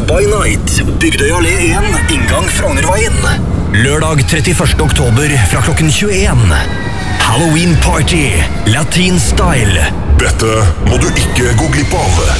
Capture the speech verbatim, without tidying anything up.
by Night, Bygdøy allé én, inngang Frognerveien. Lørdag trettiførste oktober fra klokken tjueen. Halloween Party, Latin Style. Dette må du ikke gå glipp av.